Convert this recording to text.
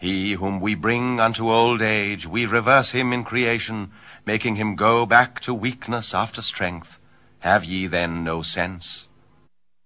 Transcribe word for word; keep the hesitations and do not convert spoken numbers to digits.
He whom we bring unto old age, we reverse him in creation, making him go back to weakness after strength. Have ye then no sense?